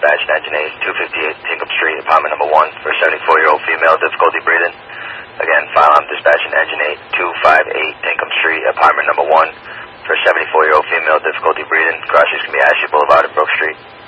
dispatch engine 8, 258 Tinkham Street, apartment number 1 for a 74-year-old female, difficulty breathing. Again, file I'm dispatching engine 8, 258 Tinkham Street, apartment number 1 for a 74-year-old female, difficulty breathing. Crossings can be Ashley Boulevard and Brook Street.